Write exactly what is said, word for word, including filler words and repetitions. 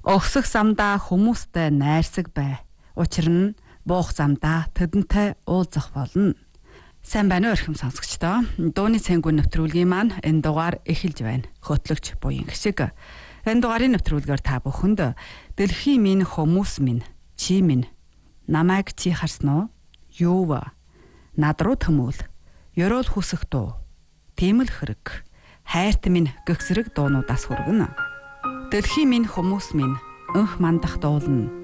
Өгсөх замдаа хүмүүстэй найрсаг бай. Учир нь буух замдаа тэдэнтэй уулзах болно. Сайн байна уу эрхэм сонсогчдоо. Дууны цэнгүүн нэвтрүүлгийн маань энэ дугаар эхэлж байна. Хөтлөгч буян гişиг. Энэ дугаарын нэвтрүүлгээр та бүхэнд дэлхийн минь хүмүүс минь чи минь намайг чи харсан уу? Юу вэ? Над руу төмөөл. Ёроол хүсэх дуу. Тийм л хэрэг. Хайрт минь гэгсрэг дуунуудаас хүргэнэ. Дэлхийн минь хүмүүс минь өнх мандах дуулна.